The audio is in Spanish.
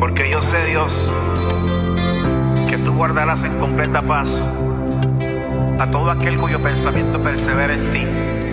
Porque yo sé, Dios, que tú guardarás en completa paz a todo aquel cuyo pensamiento persevera en ti.